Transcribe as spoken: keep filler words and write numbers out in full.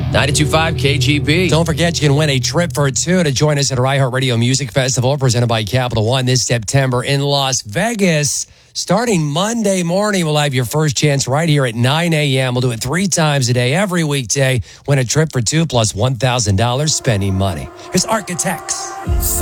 ninety-two point five K G B. Don't forget, you can win a trip for two to join us at our iHeartRadio Music Festival presented by Capital One this September in Las Vegas. Starting Monday morning, we'll have your first chance right here at nine a.m. We'll do it three times a day, every weekday. Win a trip for two plus one thousand dollars spending money. Here's Architects.